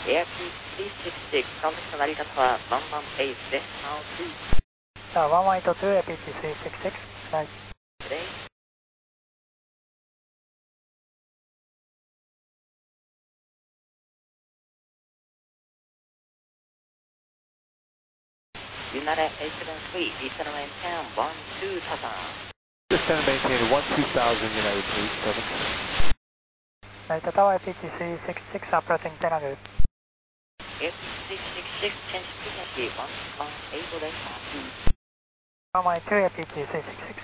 Air366 contact 成田は118です。Now 2. さあ、118 APT366 nice. Today. United 873, descend maintain 12 Tata. Descend maintain 12000 United 87. United Tower APT366 approaching Tenagu. Air366 change frequency 118 です。 112 APT366